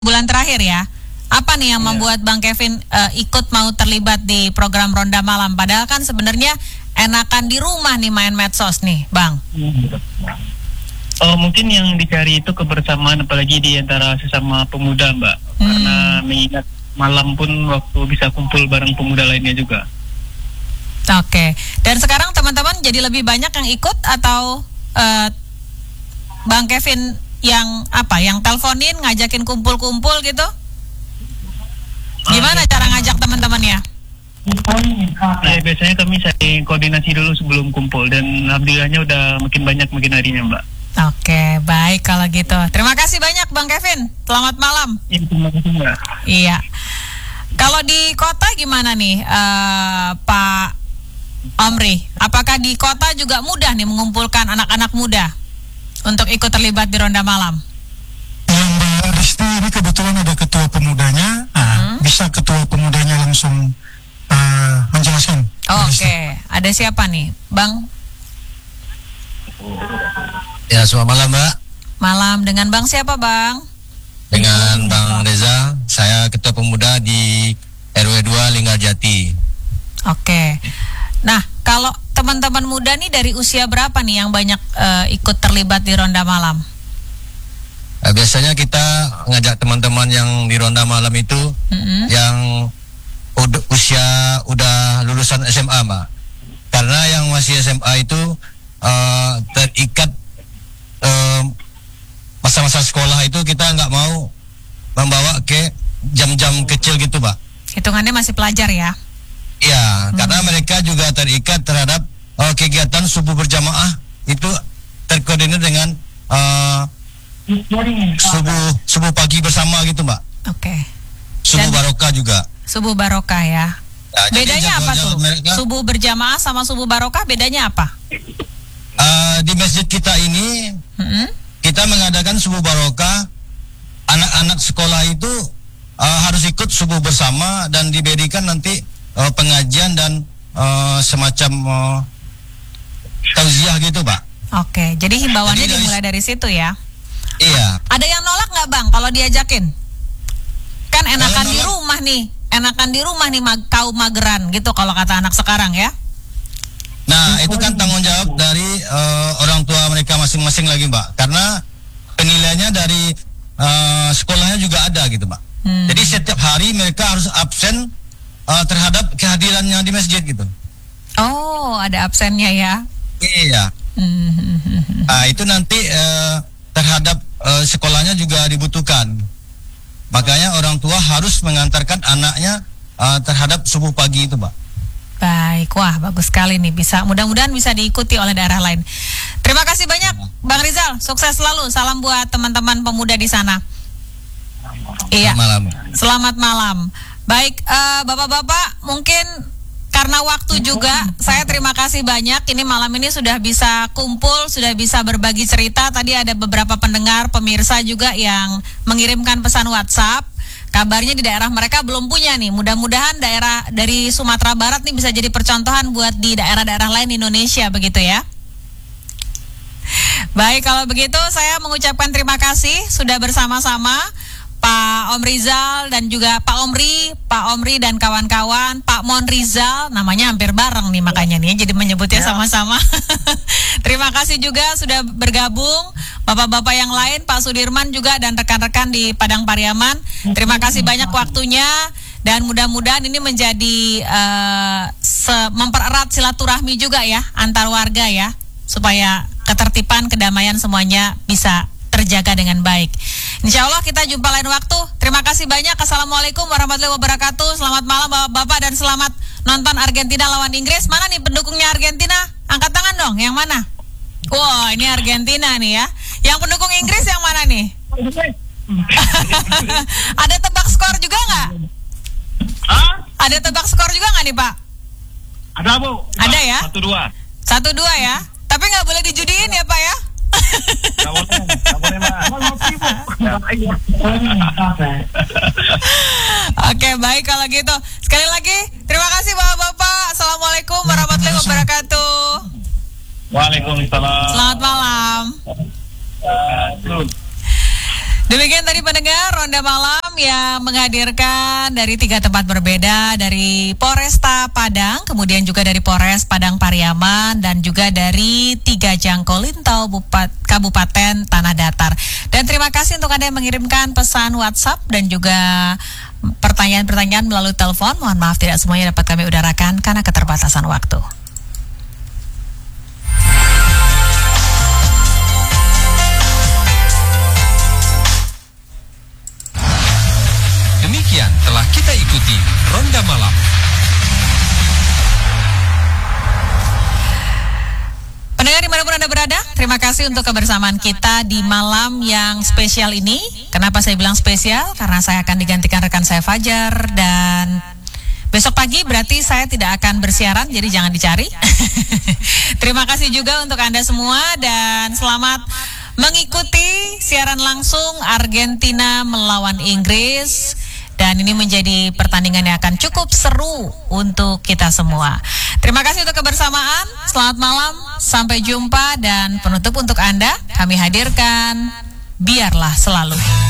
bulan terakhir ya. Apa nih yang membuat Bang Kevin ikut mau terlibat di program Ronda Malam? Padahal kan sebenarnya enakan di rumah nih main medsos nih, Bang. Mungkin yang dicari itu kebersamaan, apalagi di antara sesama pemuda, Mbak. Karena mengingat malam pun waktu bisa kumpul bareng pemuda lainnya juga. Oke. Dan sekarang teman-teman jadi lebih banyak yang ikut atau Bang Kevin yang teleponin, ngajakin kumpul-kumpul gitu? Gimana cara ngajak teman-temannya? Ya, biasanya kami saling koordinasi dulu sebelum kumpul, dan alhamdulillahnya udah makin banyak makin harinya, Mbak. Oke, baik kalau gitu. Terima kasih banyak Bang Kevin. Selamat malam. Terima kasih, Mbak. Iya. Kalau di kota gimana nih, Pak Omri? Apakah di kota juga mudah nih mengumpulkan anak-anak muda untuk ikut terlibat di Ronda Malam? Mbak Risti, ini kebetulan ada ketua pemudanya. Bisa ketua pemudanya langsung menjelaskan. Oke. Ada siapa nih, Bang? Ya, selamat malam, Mbak. Malam, dengan Bang siapa, Bang? Dengan Bang Reza, saya ketua pemuda di RW 2 Linggarjati. Oke. Nah, kalau teman-teman muda nih dari usia berapa nih yang banyak ikut terlibat di Ronda Malam? Biasanya kita ngajak teman-teman yang di Ronda Malam itu yang usia udah lulusan SMA, Mbak. Karena yang masih SMA itu terikat masa-masa sekolah itu kita nggak mau membawa ke jam-jam kecil gitu, Pak. Hitungannya masih pelajar ya? Iya, karena mereka juga terikat terhadap kegiatan subuh berjamaah itu terkoordinir dengan subuh pagi bersama gitu, Mbak. Oke. Subuh barokah juga. Subuh barokah ya. Bedanya apa tuh? Subuh berjamaah sama subuh barokah bedanya apa? Di masjid kita ini kita mengadakan subuh barokah. Anak-anak sekolah itu harus ikut subuh bersama dan diberikan nanti pengajian dan semacam tauziah gitu, Pak. Oke, jadi himbauannya dimulai dari situ ya? Iya. Ada yang nolak nggak, Bang, kalau diajakin? Kan enakan di rumah nih, kaum mageran gitu kalau kata anak sekarang ya? Nah, itu kan tanggung jawab dari orang tua mereka masing-masing lagi, Mbak. Karena penilaiannya dari sekolahnya juga ada gitu, Mbak. Jadi setiap hari mereka harus absen terhadap kehadirannya di masjid gitu. Oh, ada absennya ya? Iya. Nah, itu nanti terhadap sekolahnya juga dibutuhkan. Makanya orang tua harus mengantarkan anaknya terhadap subuh pagi itu, Pak. Baik, wah bagus sekali nih, mudah-mudahan bisa diikuti oleh daerah lain. Terima kasih banyak Bang Rizal, sukses selalu, salam buat teman-teman pemuda di sana. Iya. Selamat malam. Baik, bapak-bapak, mungkin karena waktu juga, saya terima kasih banyak. Ini malam ini sudah bisa kumpul, sudah bisa berbagi cerita. Tadi ada beberapa pendengar, pemirsa juga yang mengirimkan pesan WhatsApp. Kabarnya di daerah mereka belum punya nih. Mudah-mudahan daerah dari Sumatera Barat nih bisa jadi percontohan buat di daerah-daerah lain di Indonesia, begitu ya. Baik, kalau begitu saya mengucapkan terima kasih sudah bersama-sama Pak Om Rizal dan juga Pak Omri dan kawan-kawan, Pak Mon Rizal, namanya hampir bareng nih makanya nih, jadi menyebutnya sama-sama. Terima kasih juga sudah bergabung bapak-bapak yang lain, Pak Sudirman juga dan rekan-rekan di Padang Pariaman. Terima kasih banyak waktunya dan mudah-mudahan ini menjadi mempererat silaturahmi juga ya antar warga ya, supaya ketertiban, kedamaian semuanya bisa terjaga dengan baik. Insya Allah kita jumpa lain waktu. Terima kasih banyak. Assalamualaikum warahmatullahi wabarakatuh. Selamat malam bapak-bapak dan selamat nonton Argentina lawan Inggris. Mana nih pendukungnya Argentina? Angkat tangan dong. Yang mana? Wah, ini Argentina nih ya. Yang pendukung Inggris yang mana nih? Ada tebak skor juga nggak? Ada tebak skor juga nggak nih, Pak? Ada, Bu. Ada ya? 1-2. 1-2 ya. Tapi nggak boleh dijudiin ya, Pak ya? Oke, baik kalau gitu. Sekali lagi, terima kasih bapak-bapak. Assalamualaikum warahmatullahi wabarakatuh. Waalaikumsalam. Selamat malam. Demikian tadi pendengar Ronda Malam yang menghadirkan dari 3 tempat berbeda, dari Polresta Padang, kemudian juga dari Polres Padang Pariaman, dan juga dari 3 Jangkolintau Kabupaten Tanah Datar. Dan terima kasih untuk Anda yang mengirimkan pesan WhatsApp dan juga pertanyaan-pertanyaan melalui telepon. Mohon maaf tidak semuanya dapat kami udarakan karena keterbatasan waktu. Demikian telah kita ikuti Ronda Malam. Pendengar dimanapun Anda berada, terima kasih untuk kebersamaan kita di malam yang spesial ini. Kenapa saya bilang spesial? Karena saya akan digantikan rekan saya Fajar, dan besok pagi berarti saya tidak akan bersiaran, jadi jangan dicari. Terima kasih juga untuk Anda semua, dan selamat mengikuti siaran langsung Argentina melawan Inggris. Dan ini menjadi pertandingan yang akan cukup seru untuk kita semua. Terima kasih untuk kebersamaan. Selamat malam, sampai jumpa, dan penutup untuk Anda kami hadirkan Biarlah Selalu.